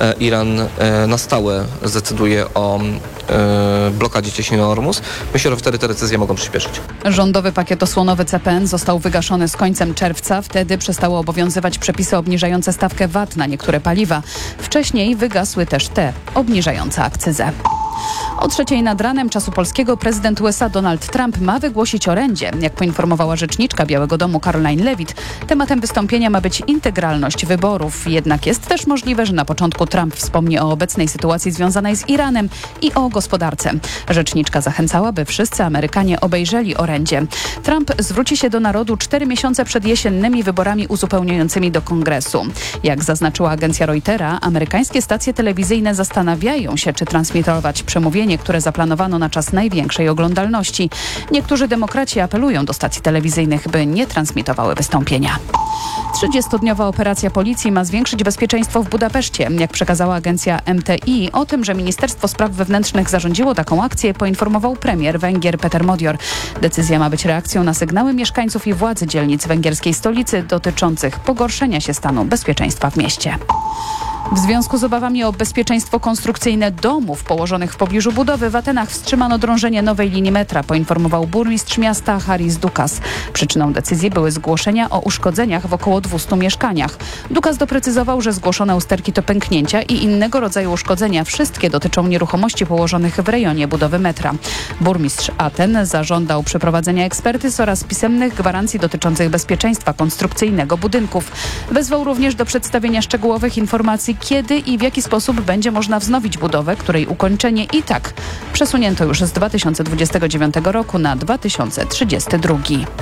Iran na stałe zdecyduje o blokadzie cieśniny Ormus, myślę, że wtedy te decyzje mogą przyspieszyć. Rządowy pakiet osłonowy CPN został wygaszony z końcem czerwca. Wtedy przestały obowiązywać przepisy obniżające stawkę VAT na niektóre paliwa. Wcześniej wygasły też te obniżające akcyzę. O 3:00 nad ranem czasu polskiego prezydent USA Donald Trump ma wygłosić orędzie. Jak poinformowała rzeczniczka Białego Domu Caroline Leavitt, tematem wystąpienia ma być integralność wyborów. Jednak jest też możliwe, że na początku Trump wspomni o obecnej sytuacji związanej z Iranem i o gospodarce. Rzeczniczka zachęcała, by wszyscy Amerykanie obejrzeli orędzie. Trump zwróci się do narodu 4 miesiące przed jesiennymi wyborami uzupełniającymi do Kongresu. Jak zaznaczyła agencja Reutera, amerykańskie stacje telewizyjne zastanawiają się, czy transmitować przemówienie, które zaplanowano na czas największej oglądalności. Niektórzy demokraci apelują do stacji telewizyjnych, by nie transmitowały wystąpienia. 30-dniowa operacja policji ma zwiększyć bezpieczeństwo w Budapeszcie. Jak przekazała agencja MTI, o tym, że Ministerstwo Spraw Wewnętrznych zarządziło taką akcję, poinformował premier Węgier Peter Modior. Decyzja ma być reakcją na sygnały mieszkańców i władzy dzielnic węgierskiej stolicy dotyczących pogorszenia się stanu bezpieczeństwa w mieście. W związku z obawami o bezpieczeństwo konstrukcyjne domów położonych w pobliżu budowy w Atenach wstrzymano drążenie nowej linii metra, poinformował burmistrz miasta Haris Dukas. Przyczyną decyzji były zgłoszenia o uszkodzeniach w około 200 mieszkaniach. Dukas doprecyzował, że zgłoszone usterki to pęknięcia i innego rodzaju uszkodzenia. Wszystkie dotyczą nieruchomości położonych w rejonie budowy metra. Burmistrz Aten zażądał przeprowadzenia ekspertyz oraz pisemnych gwarancji dotyczących bezpieczeństwa konstrukcyjnego budynków. Wezwał również do przedstawienia szczegółowych informacji, kiedy i w jaki sposób będzie można wznowić budowę, której ukończenie i tak przesunięto już z 2029 roku na 2032.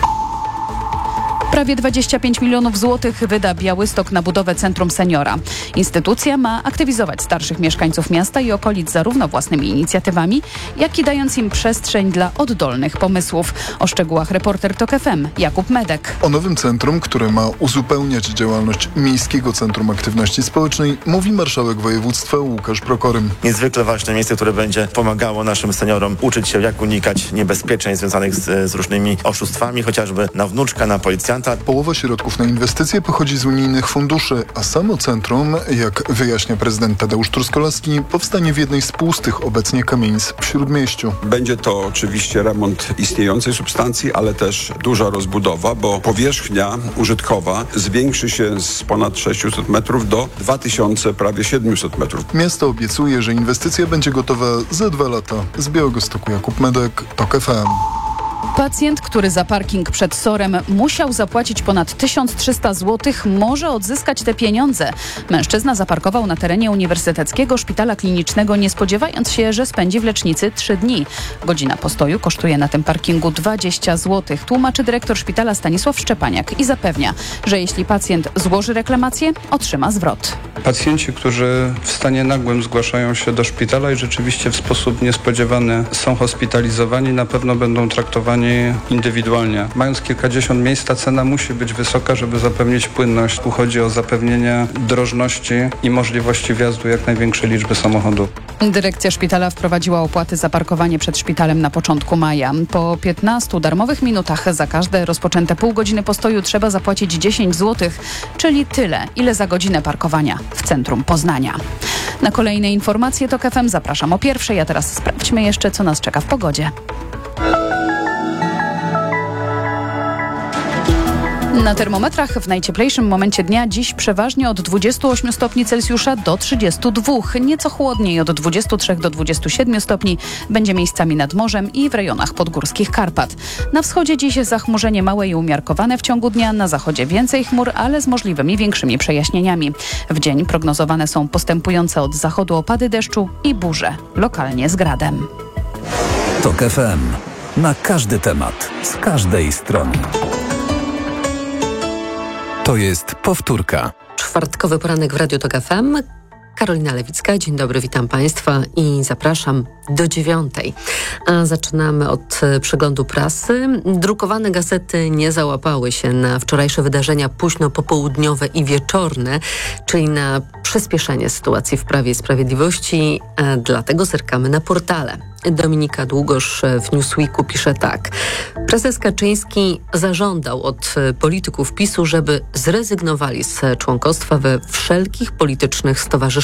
Prawie 25 milionów złotych wyda Białystok na budowę Centrum Seniora. Instytucja ma aktywizować starszych mieszkańców miasta i okolic zarówno własnymi inicjatywami, jak i dając im przestrzeń dla oddolnych pomysłów. O szczegółach reporter TOK FM Jakub Medek. O nowym centrum, które ma uzupełniać działalność Miejskiego Centrum Aktywności Społecznej, mówi marszałek województwa Łukasz Prokorym. Niezwykle ważne miejsce, które będzie pomagało naszym seniorom uczyć się, jak unikać niebezpieczeń związanych z różnymi oszustwami, chociażby na wnuczka, na policjanta. Połowa środków na inwestycje pochodzi z unijnych funduszy, a samo centrum, jak wyjaśnia prezydent Tadeusz Truskolaski, powstanie w jednej z pustych obecnie kamienic w Śródmieściu. Będzie to oczywiście remont istniejącej substancji, ale też duża rozbudowa, bo powierzchnia użytkowa zwiększy się z ponad 600 metrów do 2000, prawie 700 metrów. Miasto obiecuje, że inwestycja będzie gotowa za 2 lata. Z Białegostoku Jakub Medek, TOK FM. Pacjent, który za parking przed SOR-em musiał zapłacić ponad 1300 zł, może odzyskać te pieniądze. Mężczyzna zaparkował na terenie Uniwersyteckiego Szpitala Klinicznego, nie spodziewając się, że spędzi w lecznicy 3 dni. Godzina postoju kosztuje na tym parkingu 20 zł. Tłumaczy dyrektor szpitala Stanisław Szczepaniak i zapewnia, że jeśli pacjent złoży reklamację, otrzyma zwrot. Pacjenci, którzy w stanie nagłym zgłaszają się do szpitala i rzeczywiście w sposób niespodziewany są hospitalizowani, na pewno będą traktowani indywidualnie. Mając kilkadziesiąt miejsc, ta cena musi być wysoka, żeby zapewnić płynność. Tu chodzi o zapewnienie drożności i możliwości wjazdu jak największej liczby samochodów. Dyrekcja szpitala wprowadziła opłaty za parkowanie przed szpitalem na początku maja. Po 15 darmowych minutach za każde rozpoczęte pół godziny postoju trzeba zapłacić 10 zł, czyli tyle, ile za godzinę parkowania w centrum Poznania. Na kolejne informacje TOK FM zapraszam o 1:00, a teraz sprawdźmy jeszcze, co nas czeka w pogodzie. Na termometrach w najcieplejszym momencie dnia dziś przeważnie od 28 stopni Celsjusza do 32. Nieco chłodniej od 23 do 27 stopni będzie miejscami nad morzem i w rejonach podgórskich Karpat. Na wschodzie dziś zachmurzenie małe i umiarkowane w ciągu dnia, na zachodzie więcej chmur, ale z możliwymi większymi przejaśnieniami. W dzień prognozowane są postępujące od zachodu opady deszczu i burze, lokalnie z gradem. TOK FM. Na każdy temat, z każdej strony. To jest powtórka. Czwartkowy poranek w Radiu TOK FM. Karolina Lewicka, dzień dobry, witam Państwa i zapraszam do 9:00. A zaczynamy od przeglądu prasy. Drukowane gazety nie załapały się na wczorajsze wydarzenia późno popołudniowe i wieczorne, czyli na przyspieszenie sytuacji w Prawie i Sprawiedliwości, dlatego zerkamy na portale. Dominika Długosz w Newsweeku pisze tak. Prezes Kaczyński zażądał od polityków PiS-u, żeby zrezygnowali z członkostwa we wszelkich politycznych stowarzyszeniach